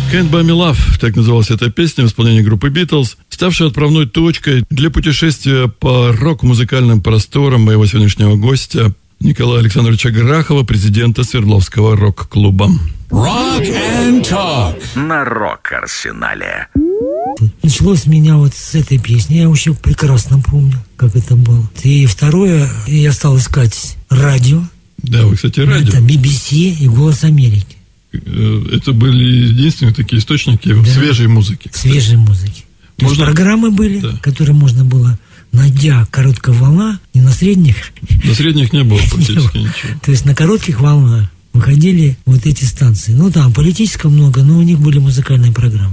Can't Buy Me Love, так называлась эта песня в исполнении группы Beatles, ставшая отправной точкой для путешествия по рок-музыкальным просторам моего сегодняшнего гостя Николая Александровича Грахова, президента Свердловского рок-клуба. Rock and Talk на Рок-Арсенале. Началось у меня вот с этой песни. Я еще прекрасно помню, как это было. И второе, я стал искать радио. Да, вы, кстати, радио. Это BBC и «Голос Америки». Это были единственные такие источники свежей музыки. Свежей музыки. То есть программы были, да, которые можно было, найдя короткая волна, не на средних. На средних не было практически ничего. То есть на коротких волнах выходили вот эти станции. Ну, там политического много, но у них были музыкальные программы.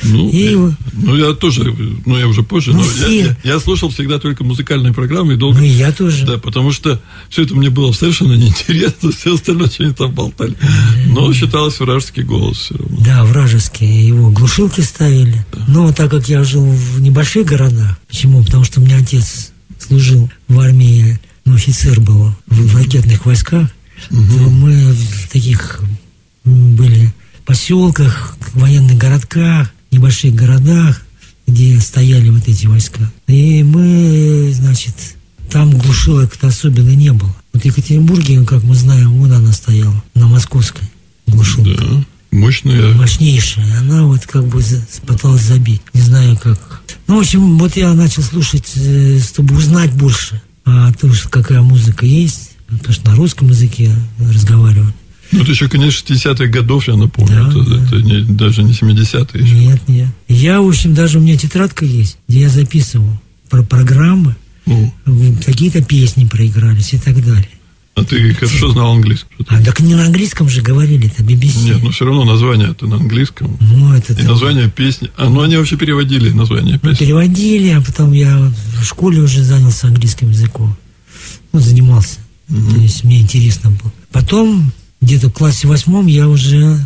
Я тоже, я уже позже, но я слушал всегда только музыкальные программы и долго. Ну, и я тоже. Да, потому что все это мне было совершенно неинтересно, все остальное, что они там болтали. Но считалось вражеский голос все равно. Да, вражеский, его глушилки ставили. Да. Но так как я жил в небольших городах, почему? Потому что у меня отец служил в армии, офицер был в ракетных войсках, то мы в таких были поселках, военных городках, небольших городах, где стояли вот эти войска. И мы, там глушилок-то особенно не было. Вот в Екатеринбурге, как мы знаем, вон она стояла, на Московской глушилке. Да, мощная. Мощнейшая. Она вот как бы пыталась забить. Не знаю как. В общем, вот я начал слушать, чтобы узнать больше о том, какая музыка есть. Потому что на русском языке разговаривают. Это еще, конечно, 60-х годов, я напомню. Это даже не 70-е еще. Нет. Я, в общем, даже у меня тетрадка есть, где я записывал про программы, какие-то песни проигрались и так далее. А ты хорошо знал английский? Так не на английском же говорили, это BBC. Нет, но все равно название-то на английском. И название песни. Они вообще переводили название песни? Переводили, а потом я в школе уже занялся английским языком. Занимался. То есть мне интересно было. Потом где-то в классе 8 я уже,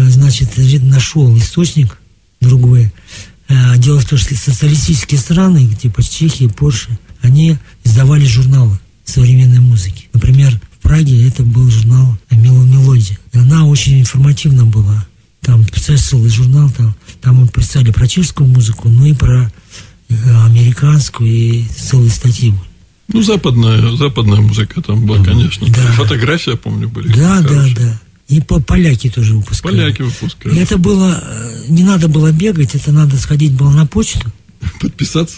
нашел источник другой. Дело в том, что социалистические страны, типа Чехия, Польша, они издавали журналы современной музыки. Например, в Праге это был журнал «Мелодия». Она очень информативна была. Там целый журнал, там представили про чешскую музыку, и про американскую, и целые статьи. Западная музыка там была, конечно. Да. Фотографии, я помню, были. Да. И поляки тоже выпускали. Поляки выпускали. И это было, не надо было бегать, это надо сходить было на почту. Подписаться.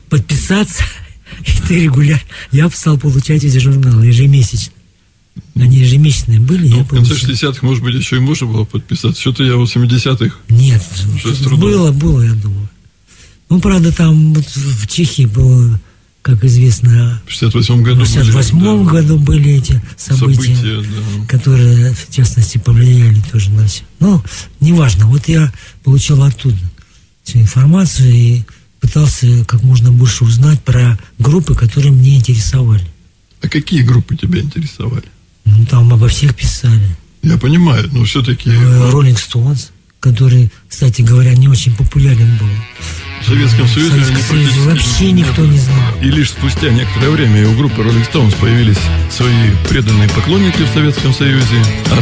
И ты регулярно. Я стал получать эти журналы ежемесячно. Они ежемесячные были. В конце 60-х, может быть, еще и можно было подписаться. Что-то я в 80-х. Нет, было, я думаю. Правда, там в Чехии было, как известно, в 68 году были эти события которые, в частности, повлияли тоже на все. Неважно. Вот я получал оттуда всю информацию и пытался как можно больше узнать про группы, которые мне интересовали. А какие группы тебя интересовали? Там обо всех писали. Я понимаю, но все-таки... Rolling Stones, который, кстати говоря, не очень популярен был. В Советском Союзе они практически вообще никто не знал. И лишь спустя некоторое время у группы Rolling Stones появились свои преданные поклонники в Советском Союзе, а